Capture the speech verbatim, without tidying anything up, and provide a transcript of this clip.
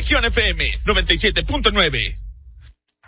Región F M noventa y siete punto nueve.